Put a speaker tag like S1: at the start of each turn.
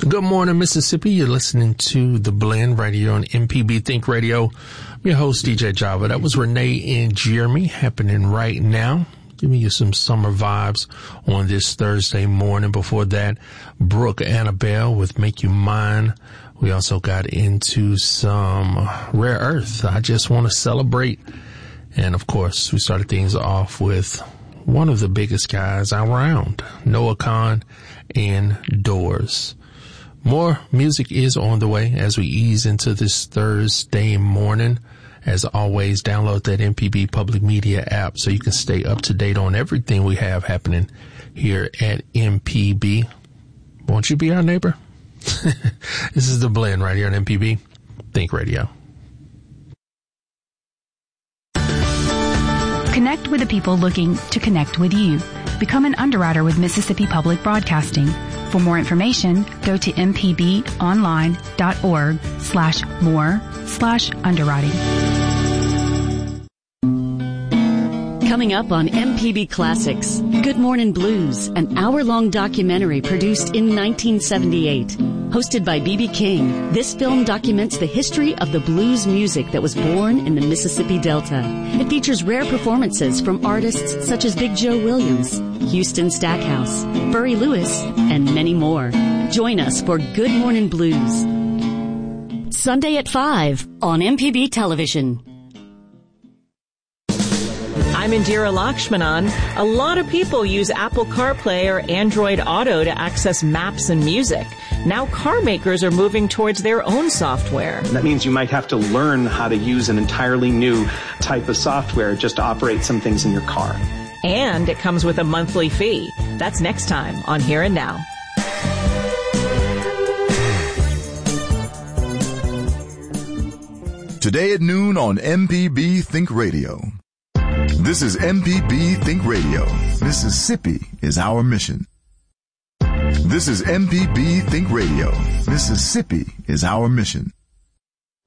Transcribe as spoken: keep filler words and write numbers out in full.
S1: Good morning, Mississippi. You're listening to The Blend right here on M P B Think Radio. I'm your host, D J Java. That was Renee and Jeremy happening right now. Giving you some summer vibes on this Thursday morning. Before that, Brooke Annabelle with Make You Mine. We also got into some Rare Earth. I Just Want to Celebrate. And of course, we started things off with one of the biggest guys around, Noah Kahan and Doors. More music is on the way as we ease into this Thursday morning. As always, download that M P B Public Media app so you can stay up to date on everything we have happening here at M P B. Won't you be our neighbor? This is The Blend right here on M P B Think Radio.
S2: Connect with the people looking to connect with you. Become an underwriter with Mississippi Public Broadcasting. For more information, go to mpbonline.org slash more slash underwriting.
S3: Coming up on M P B Classics, Good Morning Blues, an hour-long documentary produced in nineteen seventy-eight. Hosted by B B King, this film documents the history of the blues music that was born in the Mississippi Delta. It features rare performances from artists such as Big Joe Williams, Houston Stackhouse, Burry Lewis, and many more. Join us for Good Morning Blues. Sunday at five on M P B Television.
S4: I'm Indira Lakshmanan. A lot of people use Apple CarPlay or Android Auto to access maps and music. Now car makers are moving towards their own software.
S5: That means you might have to learn how to use an entirely new type of software just to operate some things in your car.
S4: And it comes with a monthly fee. That's next time on Here and Now.
S6: Today at noon on M P B Think Radio. This is M P B Think Radio. Mississippi is our mission. This is M P B Think Radio. Mississippi is our mission.